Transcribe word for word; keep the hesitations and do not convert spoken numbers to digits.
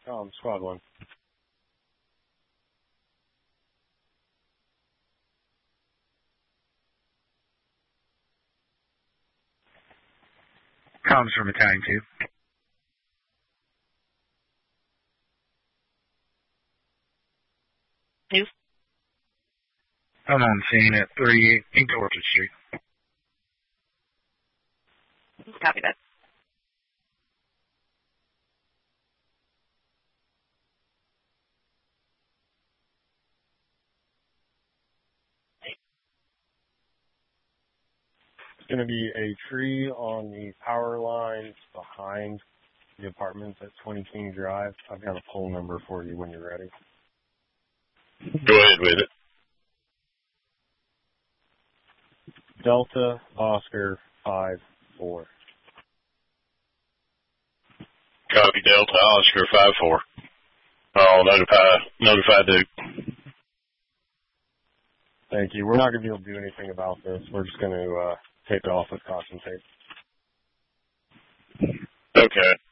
Um, squad one. Comms from Battalion two. Who? I'm on scene at three East Orchard Street. Copy that. It's going to be a tree on the power lines behind the apartments at twenty King Drive. I've got a poll number for you when you're ready. Go ahead with it. Delta Oscar five four. Copy Delta Oscar five four. I'll notify notify Duke. Thank you. We're not going to be able to do anything about this. We're just going to uh, tape it off with caution tape. Okay.